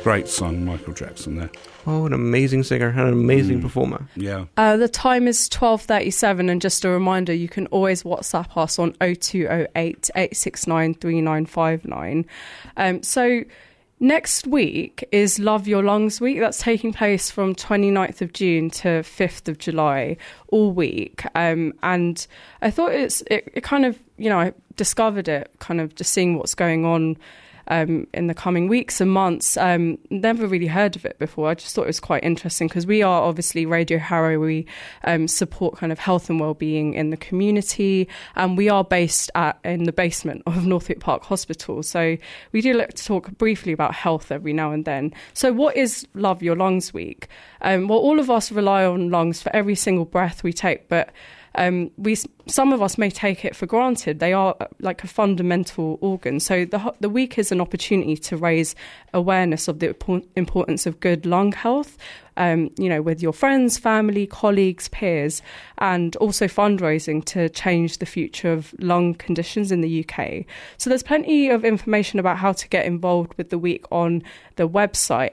Great song, Michael Jackson there. Oh, an amazing singer and an amazing performer. Yeah. The time is 12:37, and just a reminder, you can always WhatsApp us on 0208 869 3959. So next week is Love Your Lungs Week. That's taking place from 29th of June to 5th of July, all week. And I thought it kind of, I discovered it kind of just seeing what's going on in the coming weeks and months. Never really heard of it before. I just thought it was quite interesting because we are obviously Radio Harrow. We support kind of health and wellbeing in the community, and we are based in the basement of Northwick Park Hospital. So we do like to talk briefly about health every now and then. So what is Love Your Lungs Week? Well, all of us rely on lungs for every single breath we take, but some of us may take it for granted. They are like a fundamental organ. So the week is an opportunity to raise awareness of the importance of good lung health, with your friends, family, colleagues, peers, and also fundraising to change the future of lung conditions in the UK. So there's plenty of information about how to get involved with the week on the website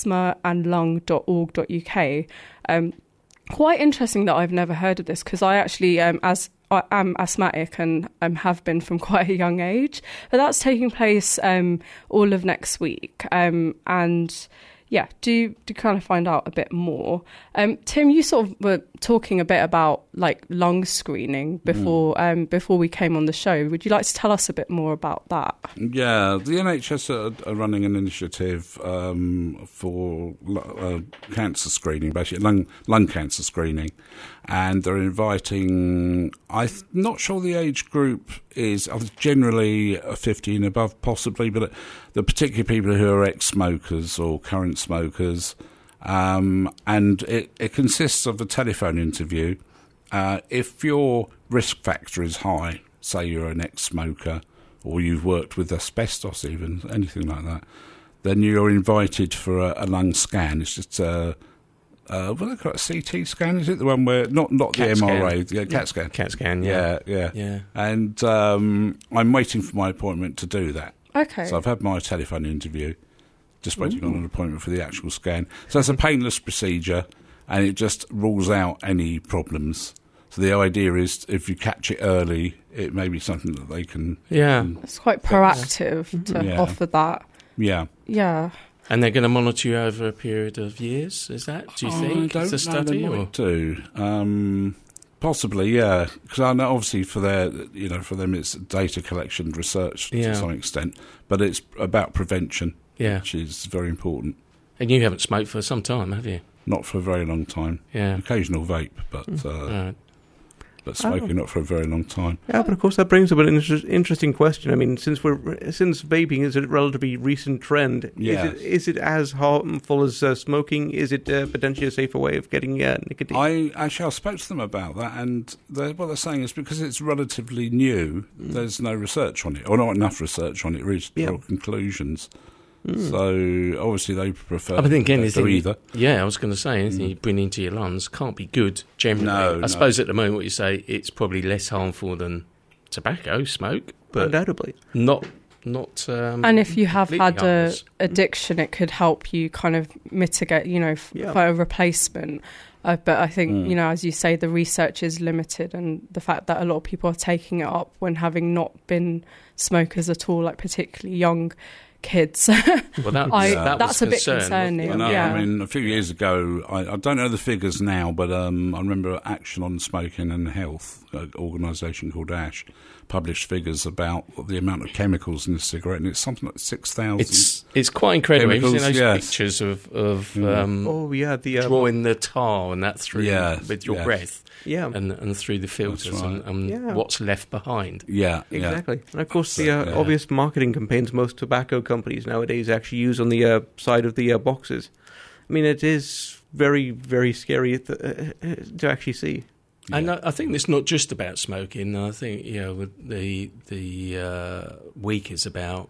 asthmaandlung.org.uk. Quite interesting that I've never heard of this because I actually, as I am asthmatic and have been from quite a young age. But that's taking place all of next week. And yeah, do kind of find out a bit more. Tim, you sort of were talking a bit about like lung screening before we came on the show. Would you like to tell us a bit more about that? Yeah, the NHS are running an initiative for cancer screening, basically lung cancer screening, and they're inviting. I'm not sure the age group is generally 50 and above, possibly, but the particular people who are ex-smokers or current smokers, and it consists of a telephone interview. If your risk factor is high, say you're an ex-smoker or you've worked with asbestos, even anything like that, then you're invited for a lung scan. It's just what they call it, a CT scan, is it? The one where not the MRI, the CAT scan. CAT scan, yeah. And I'm waiting for my appointment to do that. Okay. So I've had my telephone interview, just waiting on an appointment for the actual scan. So it's a painless procedure, and it just rules out any problems. So the idea is, if you catch it early, it may be something that they can. Yeah, it's quite proactive to offer that. Yeah. Yeah. And they're going to monitor you over a period of years. Is that? Do you think it's a study? They might do. Possibly, yeah. Because I know, obviously, for them, it's data collection, research to some extent, but it's about prevention, which is very important. And you haven't smoked for some time, have you? Not for a very long time. Yeah. Occasional vape, but smoking not for a very long time. Yeah, but of course that brings up an interesting question. I mean, since vaping is a relatively recent trend, is it as harmful as smoking? Is it potentially a safer way of getting nicotine? I spoke to them about that, and what they're saying is because it's relatively new, there's no research on it, or not enough research on it, reached draw conclusions. So obviously they prefer. I think anything either. Yeah, I was going to say anything you bring into your lungs can't be good generally. No, I suppose at the moment what you say, it's probably less harmful than tobacco smoke, but undoubtedly not. And if you have had an addiction, it could help you kind of mitigate, for a replacement. But I think, as you say, the research is limited, and the fact that a lot of people are taking it up when having not been smokers at all, like particularly young kids. Well, that's a bit concerning. Well, I mean, a few years ago, I don't know the figures now, but I remember Action on Smoking and Health, an organisation called ASH, published figures about the amount of chemicals in a cigarette, and it's something like 6,000. It's quite incredible. Have you seen those pictures of drawing the tar and that through with your breath, and through the filters and what's left behind. Yeah, exactly. And of course, the obvious marketing campaigns most tobacco companies nowadays actually use on the side of the boxes. I mean, it is very, very scary to actually see. Yeah. And I think it's not just about smoking. I think the week is about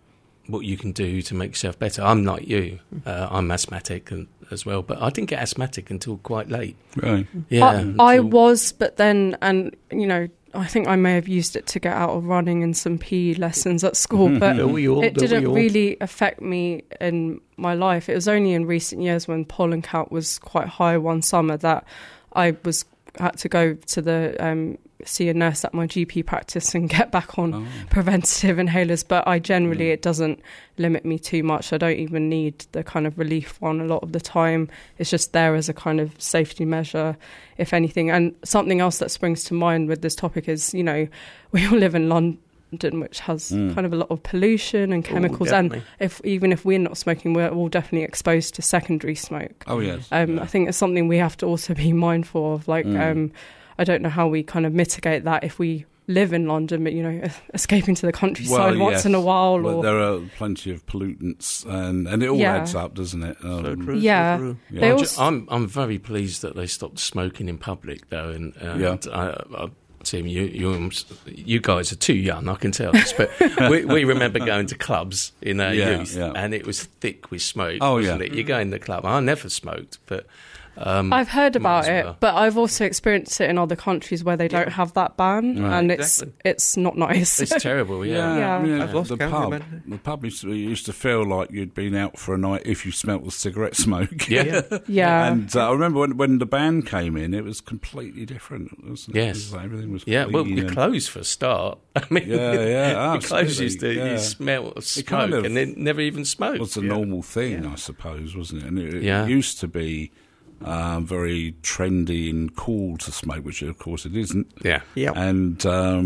what you can do to make yourself better. I'm like you. I'm asthmatic as well, but I didn't get asthmatic until quite late. Right. Yeah. I was, but then, and I think I may have used it to get out of running and some PE lessons at school, but it didn't really affect me in my life. It was only in recent years when pollen count was quite high one summer that I had to go to the see a nurse at my GP practice and get back on preventative inhalers. But I generally, it doesn't limit me too much. I don't even need the kind of relief one a lot of the time. It's just there as a kind of safety measure, if anything. And something else that springs to mind with this topic is, we all live in London, which has kind of a lot of pollution and chemicals. And even if we're not smoking, we're all definitely exposed to secondary smoke. Oh, yes. I think it's something we have to also be mindful of. I don't know how we kind of mitigate that if we live in London, but, escaping to the countryside once in a while. Well, there are plenty of pollutants, and it all adds up, doesn't it? So true. Yeah. So true. I'm very pleased that they stopped smoking in public, though, and Tim, you guys are too young, I can tell this, but we remember going to clubs in our youth, and it was thick with smoke, wasn't it? You go in the club. I never smoked, but... I've heard about it, but I've also experienced it in other countries where they don't have that ban, and it's not nice. It's terrible, I've lost count. The pub used to feel like you'd been out for a night if you smelt the cigarette smoke. Yeah. And I remember when the ban came in, it was completely different. Wasn't it? Yes. Everything was well, your clothes for a start. I mean, your clothes used to you smell of smoke, and then never even smoked. It was a normal thing, I suppose, wasn't it? And it used to be very trendy and cool to smoke, which of course it isn't. Yeah. And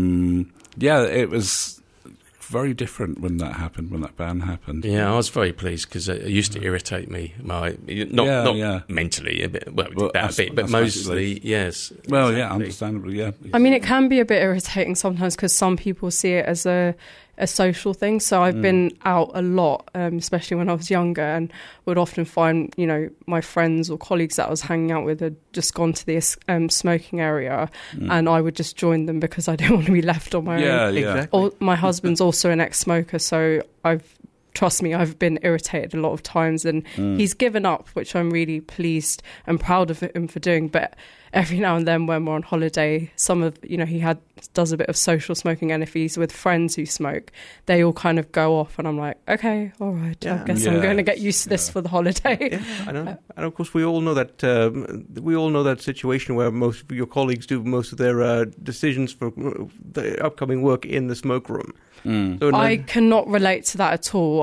it was very different when that happened, when that ban happened. Yeah, I was very pleased because it used to irritate me. Not mentally, a bit, but mostly, yes. Well, understandably, yeah. I mean, it can be a bit irritating sometimes because some people see it as a social thing. So I've been out a lot, especially when I was younger, and would often find, my friends or colleagues that I was hanging out with had just gone to the smoking area, and I would just join them because I didn't want to be left on my own. Exactly. My husband's also an ex-smoker, so trust me, I've been irritated a lot of times, and he's given up, which I'm really pleased and proud of him for doing. But every now and then when we're on holiday, he does a bit of social smoking, and if he's with friends who smoke, they all kind of go off, and I'm like, okay, all right, I guess I'm going to get used to this for the holiday. Yeah, I know. And of course, we all know that situation where most of your colleagues do most of their decisions for the upcoming work in the smoke room. So I cannot relate to that at all.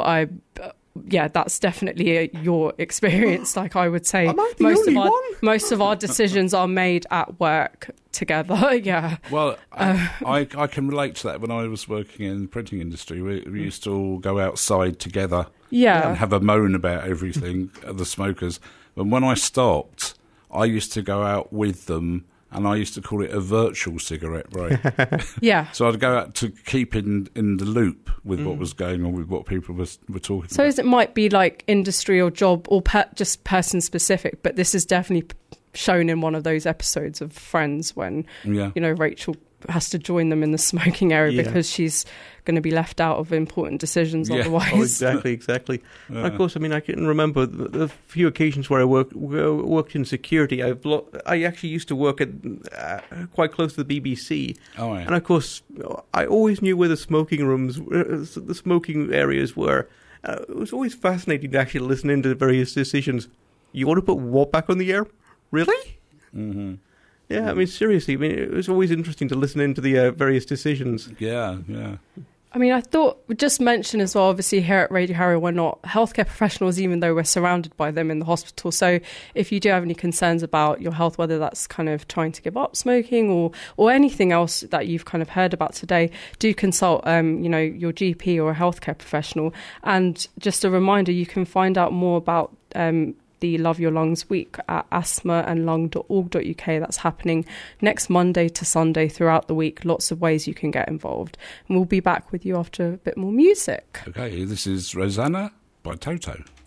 That's definitely your experience. Like I would say, most of our decisions are made at work together. Yeah. Well, I can relate to that. When I was working in the printing industry, we used to all go outside together. Yeah. And have a moan about everything, the smokers. And when I stopped, I used to go out with them. And I used to call it a virtual cigarette break. Yeah. So I'd go out to keep in the loop with what was going on, with what people were talking about. So it might be like industry or job or just person specific, but this is definitely shown in one of those episodes of Friends when, Rachel has to join them in the smoking area because she's going to be left out of important decisions otherwise. Oh, exactly. And of course, I mean, I can remember the few occasions where I worked in security. I actually used to work at quite close to the BBC. Oh, yeah. And of course, I always knew where the smoking rooms, the smoking areas were. It was always fascinating to actually listen into the various decisions. You want to put what back on the air? Really? Mm-hmm. Yeah, I mean, seriously, it was always interesting to listen into the various decisions. Yeah. I mean, I thought we'd just mention as well, obviously here at Radio Harrow, we're not healthcare professionals, even though we're surrounded by them in the hospital. So if you do have any concerns about your health, whether that's kind of trying to give up smoking or anything else that you've kind of heard about today, do consult, your GP or a healthcare professional. And just a reminder, you can find out more about the Love Your Lungs Week at asthmaandlung.org.uk. That's happening next Monday to Sunday throughout the week. Lots of ways you can get involved. And we'll be back with you after a bit more music. Okay, this is Rosanna by Toto.